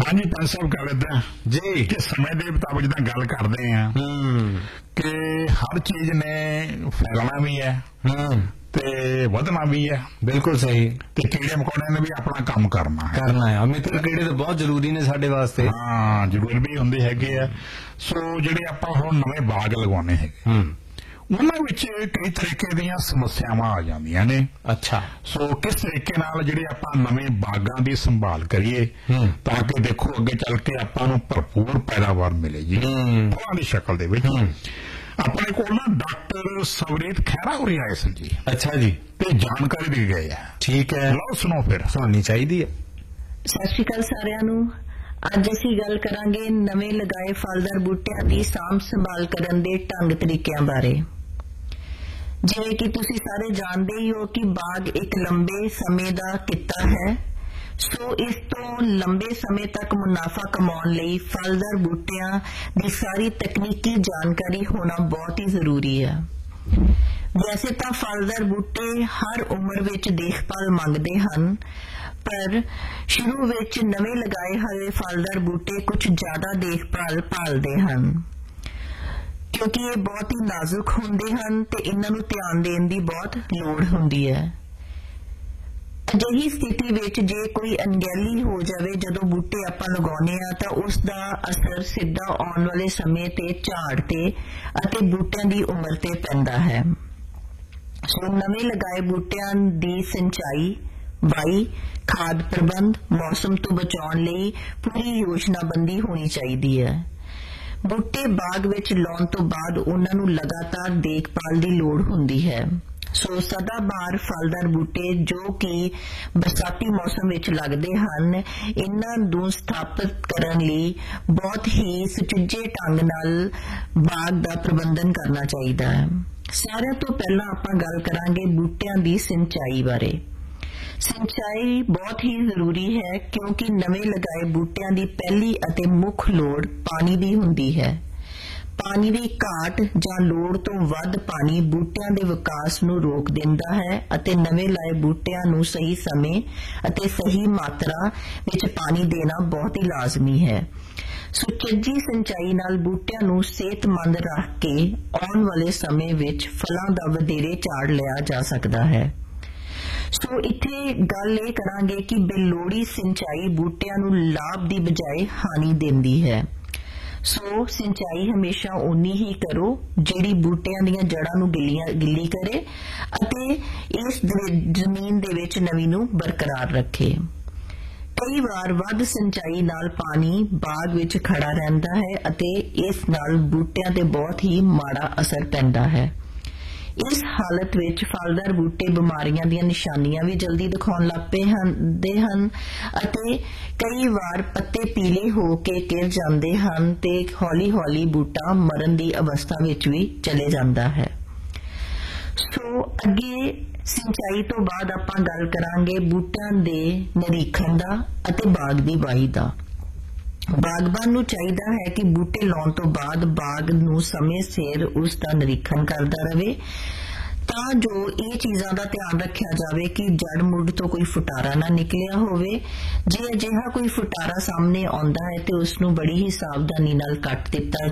हाँ जी पंच साहब कर लेते हैं जी कि समय के मुताबिक जिदा गल करते हैं कि हर चीज ने फैलना भी है ते वधना भी है। बिल्कुल सही। ते कीड़े मकोड़े ने भी अपना काम करना है मित्र कीड़े तो बहुत जरूरी ने साडे वास्ते। हाँ जरूरी भी होंदे हैगे आ। सो जिहड़े आपां हुण नवे बाग लगवाने हैगे उन्हां विच कई तरीके दीयां समस्यावां आ जांदियां ने। अच्छा सो किस तरीके नाल जिहड़े आपां नवे बागां दी संभाल करिए ताकि देखो अगे चल के आपां नूं भरपूर पैदावार मिले जी फलां दी शक्ल दे विच। अपने को ना डॉक्टर सवरीत खैरा हो रही आए सन जी। अच्छा जी ते जानकारी दी गई है। ठीक है लो सुनो फिर सुननी चाहिए। सत श्री अकाल सारिਆਂ ਨੂੰ। ਅੱਜ ਅਸੀਂ ਗੱਲ ਕਰਾਂਗੇ ਨਵੇਂ ਲਗਾਏ ਫਲਦਾਰ ਬੂਟਿਆਂ ਦੀ ਸਾਂਭ ਸੰਭਾਲ ਕਰਨ ਦੇ ਢੰਗ ਤਰੀਕਿਆਂ ਬਾਰੇ। ਜਿਵੇਂ ਕਿ ਤੁਸੀਂ ਸਾਰੇ ਜਾਣਦੇ ਹੀ ਹੋ ਕਿ ਬਾਗ ਇੱਕ ਲੰਬੇ ਸਮੇਂ ਦਾ ਕਿੱਤਾ ਹੈ। ਸੋ ਇਸ ਤੋਂ ਲੰਬੇ ਸਮੇਂ ਤੱਕ ਮੁਨਾਫਾ ਕਮਾਉਣ ਲਈ ਫਲਦਾਰ ਬੂਟਿਆਂ ਦੀ ਸਾਰੀ ਤਕਨੀਕੀ ਜਾਣਕਾਰੀ ਹੋਣਾ ਬਹੁਤ ਹੀ ਜ਼ਰੂਰੀ ਹੈ। ਵੈਸੇ ਤਾਂ ਫਲਦਾਰ ਬੂਟੇ ਹਰ ਉਮਰ ਵਿੱਚ ਦੇਖਭਾਲ ਮੰਗਦੇ ਹਨ ਪਰ ਸ਼ੁਰੂ ਵਿੱਚ ਨਵੇਂ ਲਗਾਏ ਹੋਏ ਫਲਦਾਰ ਬੂਟੇ ਕੁਝ ਜ਼ਿਆਦਾ ਦੇਖਭਾਲ ਭਾਲਦੇ ਹਨ ਕਿਉਂਕਿ ਇਹ ਬਹੁਤ ਹੀ ਨਾਜ਼ੁਕ ਹੁੰਦੇ ਹਨ ਤੇ ਇਹਨਾਂ ਨੂੰ ਧਿਆਨ ਦੇਣ ਦੀ ਬਹੁਤ ਲੋੜ ਹੁੰਦੀ ਹੈ। ਅਜਿਹੀ ਸਥਿਤੀ ਵਿੱਚ ਜੇ ਕੋਈ ਅਣਗਹਿਲੀ ਹੋ ਜਾਵੇ ਜਦੋਂ ਬੂਟੇ ਆਪਾਂ ਲਗਾਉਂਦੇ ਆ ਤਾਂ ਉਸ ਦਾ ਅਸਰ ਸਿੱਧਾ ਆਉਣ ਵਾਲੇ ਸਮੇਂ ਤੇ ਝਾੜ ਤੇ ਅਤੇ ਬੂਟਿਆਂ ਦੀ ਉਮਰ ਤੇ ਪੈਂਦਾ ਹੈ। ਸੋ ਨਵੇਂ ਲਗਾਏ ਬੂਟਿਆਂ ਦੀ ਸਿੰਚਾਈ ਵਾਈ ਖਾਦ ਪ੍ਰਬੰਧ ਮੌਸਮ ਤੋਂ ਬਚਾਉਣ ਲਈ ਪੂਰੀ ਯੋਜਨਾਬੰਦੀ ਹੋਣੀ ਚਾਹੀਦੀ ਹੈ। ਬੂਟੇ ਬਾਗ ਵਿੱਚ ਲਾਉਣ ਤੋਂ ਬਾਅਦ ਉਹਨਾਂ ਨੂੰ ਲਗਾਤਾਰ ਦੇਖਭਾਲ ਦੀ ਲੋੜ ਹੁੰਦੀ ਹੈ। ਸੋ ਸਦਾਬਹਾਰ ਫਲਦਾਰ ਬੂਟੇ ਜੋ ਕਿ ਬਰਸਾਤੀ ਮੌਸਮ ਵਿੱਚ ਲੱਗਦੇ ਹਨ ਇਹਨਾਂ ਨੂੰ ਸਥਾਪਿਤ ਕਰਨ ਲਈ ਬਹੁਤ ਹੀ ਸੁਚੱਜੇ ਢੰਗ ਨਾਲ ਬਾਗ ਦਾ ਪ੍ਰਬੰਧਨ ਕਰਨਾ ਚਾਹੀਦਾ ਹੈ। ਸਾਰਿਆਂ ਤੋਂ ਪਹਿਲਾਂ ਆਪਾਂ ਗੱਲ ਕਰਾਂਗੇ ਬੂਟਿਆਂ ਦੀ ਸਿੰਚਾਈ ਬਾਰੇ। ਸਿੰਚਾਈ ਬਹੁਤ ਹੀ ਜ਼ਰੂਰੀ ਹੈ ਕਿਉਂਕਿ ਨਵੇਂ ਲਗਾਏ ਬੂਟਿਆਂ ਦੀ ਪਹਿਲੀ ਅਤੇ ਮੁੱਖ ਲੋੜ ਪਾਣੀ ਦੀ ਹੁੰਦੀ ਹੈ। ਪਾਣੀ ਦੀ ਘਾਟ ਜਾਂ ਲੋੜ ਤੋਂ ਵੱਧ ਪਾਣੀ ਬੂਟਿਆਂ ਦੇ ਵਿਕਾਸ ਨੂੰ ਰੋਕ ਦਿੰਦਾ ਹੈ ਅਤੇ ਨਵੇਂ ਲਾਏ ਬੂਟਿਆਂ ਨੂੰ ਸਹੀ ਸਮੇਂ ਅਤੇ ਸਹੀ ਮਾਤਰਾ ਵਿੱਚ ਪਾਣੀ ਦੇਣਾ ਬਹੁਤ ਹੀ ਲਾਜ਼ਮੀ ਹੈ। ਸੁਚੱਜੀ ਸਿੰਚਾਈ ਨਾਲ ਬੂਟਿਆਂ ਨੂੰ ਸਿਹਤਮੰਦ ਰੱਖ ਕੇ ਆਉਣ ਵਾਲੇ ਸਮੇਂ ਵਿੱਚ ਫਲਾਂ ਦਾ ਵਧੇਰੇ ਝਾੜ ਲਿਆ ਜਾ ਸਕਦਾ ਹੈ। ਸੋ ਇੱਥੇ ਗੱਲ ਇਹ ਕਰਾਂਗੇ ਕਿ ਬੇਲੋੜੀ ਸਿੰਚਾਈ ਬੂਟਿਆਂ ਨੂੰ ਲਾਭ ਦੀ ਬਜਾਏ ਹਾਨੀ ਦਿੰਦੀ ਹੈ। ਸੋ ਸਿੰਚਾਈ ਹਮੇਸ਼ਾ ਓਨੀ ਹੀ ਕਰੋ ਜਿਹੜੀ ਬੂਟਿਆਂ ਦੀਆਂ ਜੜ੍ਹਾਂ ਨੂੰ ਗਿੱਲੀ ਕਰੇ ਅਤੇ ਇਸ ਜ਼ਮੀਨ ਦੇ ਵਿੱਚ ਨਮੀ ਨੂੰ ਬਰਕਰਾਰ ਰੱਖੇ। ਕਈ ਵਾਰ ਵੱਧ ਸਿੰਚਾਈ ਨਾਲ ਪਾਣੀ ਬਾਗ ਵਿੱਚ ਖੜਾ ਰਹਿੰਦਾ ਹੈ ਅਤੇ ਇਸ ਨਾਲ ਬੂਟਿਆਂ ਤੇ ਬਹੁਤ ਹੀ ਮਾੜਾ ਅਸਰ ਪੈਂਦਾ ਹੈ। ਇਸ ਹਾਲਤ ਵਿੱਚ ਫਲਦਾਰ ਬੂਟੇ ਬਿਮਾਰੀਆਂ ਦੀਆਂ ਨਿਸ਼ਾਨੀਆਂ ਵੀ ਜਲਦੀ ਦਿਖਾਉਣ ਲੱਗ ਪੈਂਦੇ ਹਨ ਅਤੇ ਕਈ ਵਾਰ ਪੱਤੇ ਪੀਲੇ ਹੋ ਕੇ ਗਿਰ ਜਾਂਦੇ ਹਨ ਤੇ ਹੌਲੀ ਹੌਲੀ ਬੂਟਾ ਮਰਨ ਦੀ ਅਵਸਥਾ ਵਿੱਚ ਵੀ ਚਲੇ ਜਾਂਦਾ ਹੈ। ਸੋ ਅੱਗੇ ਸਿੰਚਾਈ ਤੋਂ ਬਾਅਦ ਆਪਾਂ ਗੱਲ ਕਰਾਂਗੇ ਬੂਟਿਆਂ ਦੇ ਨਿਰੀਖਣ ਦਾ ਅਤੇ ਬਾਗ ਦੀ ਵਾਈ ਦਾ। ਬਾਗਬਾਨ ਨੂੰ ਚਾਹੀਦਾ ਹੈ ਕਿ ਬੂਟੇ ਲਾਉਣ ਤੋਂ ਬਾਅਦ ਬਾਗ ਨੂੰ ਸਮੇਂ ਸਿਰ ਉਸ ਦਾ ਨਿਰੀਖਣ ਕਰਦਾ ਰਹੇ ਤਾਂ ਜੋ ਇਹ ਚੀਜ਼ਾਂ ਦਾ ਧਿਆਨ ਰੱਖਿਆ ਜਾਵੇ ਕਿ ਜੜ ਮੁੱਢ ਤੋਂ ਕੋਈ ਫੁਟਾਰਾ ਨਾ ਨਿਕਲਿਆ ਹੋਵੇ। ਜੇ ਅਜਿਹਾ ਕੋਈ ਫੁਟਾਰਾ ਸਾਹਮਣੇ ਆਉਂਦਾ ਹੈ ਤੇ ਉਸ ਨੂੰ ਬੜੀ ਹੀ ਸਾਵਧਾਨੀ ਨਾਲ ਕੱਟ ਦਿੱਤਾ